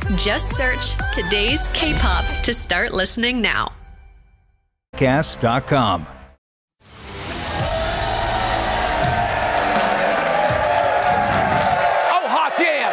Just search Today's K-Pop to start listening now. Cast.com. Oh, hot damn!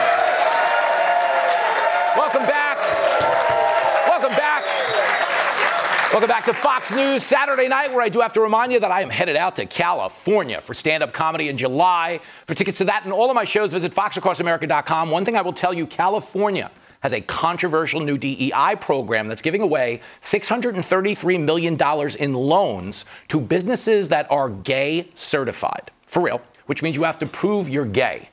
Welcome back. Welcome back. Welcome back to Fox News Saturday night, where I do have to remind you that I am headed out to California for stand-up comedy in July. For tickets to that and all of my shows, visit foxacrossamerica.com. One thing I will tell you, California has a controversial new DEI program that's giving away $633 million in loans to businesses that are gay certified. For real, which means you have to prove you're gay.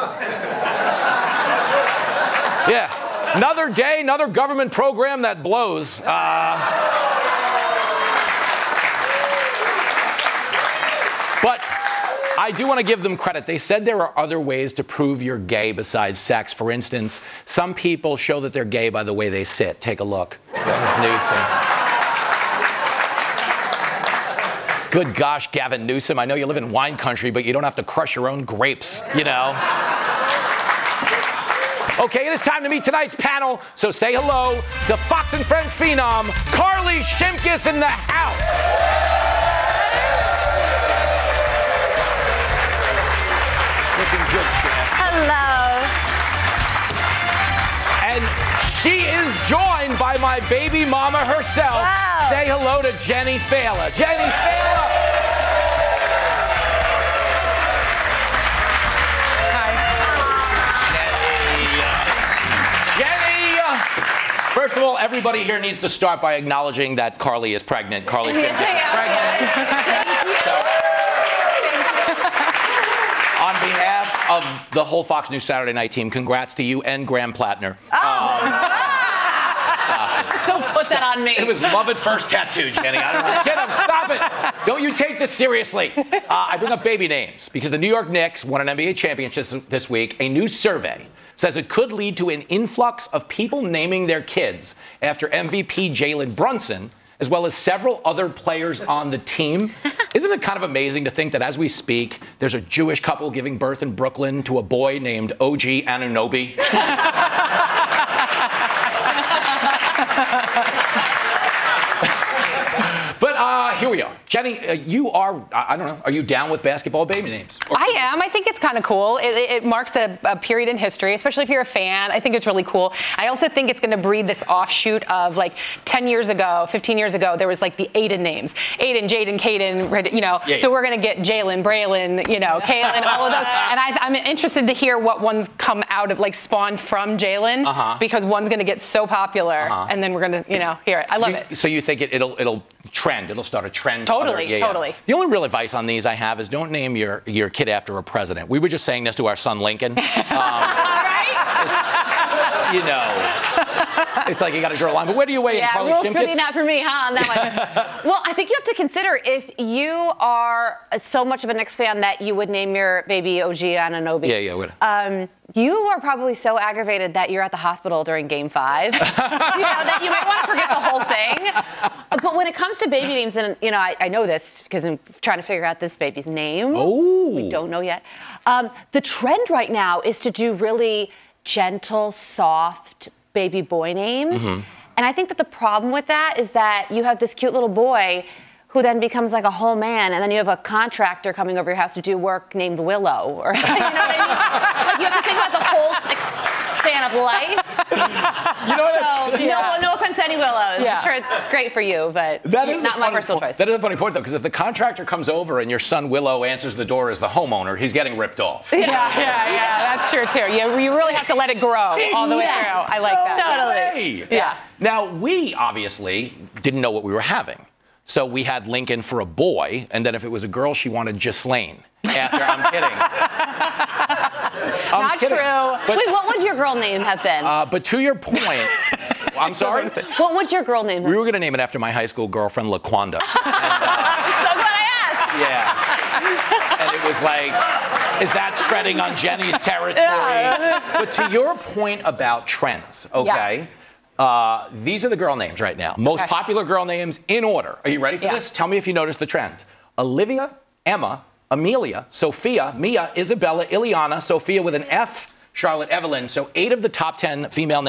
Yeah, another day, another government program that blows. But I do want to give them credit. They said there are other ways to prove you're gay besides sex. For instance, some people show that they're gay by the way they sit. Take a look. Gavin Newsom. Good gosh, Gavin Newsom. I know you live in wine country, but you don't have to crush your own grapes, you know. Okay, it is time to meet tonight's panel. So say hello to Fox and Friends phenom, Carly Shimkus in the house. Looking good, champ. Hello. And she is joined by my baby mama herself. Wow. Say hello to Jenny Fela. Jenny Fela. Hi. Jenny. First of all, everybody here needs to start by acknowledging that Carly is pregnant. Carly Shimkus is pregnant. On behalf of the whole Fox News Saturday Night team, congrats to you and Graham Plattner. Don't put that on me. It was love at first tattoo, Jenny. I don't know. Get him, stop it. Don't you take this seriously. I bring up baby names because the New York Knicks won an NBA championship this week. A new survey says it could lead to an influx of people naming their kids after MVP Jalen Brunson, as well as several other players on the team. Isn't it kind of amazing to think that as we speak, there's a Jewish couple giving birth in Brooklyn to a boy named OG Anunoby? But here we are. Jenny, you are, I don't know, are you down with basketball baby names? I am. I think it's kind of cool. It marks a period in history, especially if you're a fan. I think it's really cool. I also think it's going to breed this offshoot of like 10 years ago, 15 years ago, there was like the Aiden names. Aiden, Jaden, Caden, you know. Yeah. So we're going to get Jalen, Braylon, you know, Kaylin, all of those. And I'm interested to hear what ones come out of, like spawn from Jalen, because one's going to get so popular, and then we're going to, you know, hear it. I love it. So you think it'll trend? It'll start a trend? Totally, totally. The only real advice on these I have is don't name your kid after a president. We were just saying this to our son Lincoln. Right? It's, you know, it's like you got to draw a line. But where do you weigh in, Carly Shimkus? Rules really not for me, huh? On that one. Well, I think you have to consider if you are so much of a Knicks fan that you would name your baby OG Anunoby. Yeah. You are probably so aggravated that you're at the hospital during Game 5, you know, that you might want to forget the whole thing. But when it comes to baby names, and you know, I know this because I'm trying to figure out this baby's name. Oh. We don't know yet. The trend right now is to do really gentle, soft baby boy names. And I think that the problem with that is that you have this cute little boy who then becomes like a whole man, and then you have a contractor coming over your house to do work named Willow, or you know what I mean? Like you have to think about the whole span of life. You know what? No offense to any Willows. Yeah. I'm sure it's great for you, but that is not my personal choice. That is a funny point, though, because if the contractor comes over and your son Willow answers the door as the homeowner, he's getting ripped off. Yeah, that's true too. You really have to let it grow all the way through. I like that. Totally. Yeah. Now, we obviously didn't know what we were having. So we had Lincoln for a boy, and then if it was a girl, she wanted Ghislaine. I'm kidding. Not true. But, wait, what would your girl name have been? But to your point, I'm sorry? What would your girl name have been? We were going to name it after my high school girlfriend, LaQuanda. So glad I asked. Yeah. And it was like, is that treading on Jenny's territory? Yeah. But to your point about trends, okay? Yeah. These are the girl names right now. Most popular girl names in order. Are you ready for this? Tell me if you notice the trend. Olivia, Emma, Amelia, Sophia, Mia, Isabella, Ileana, Sophia with an F, Charlotte, Evelyn. So 8 of the top 10 female names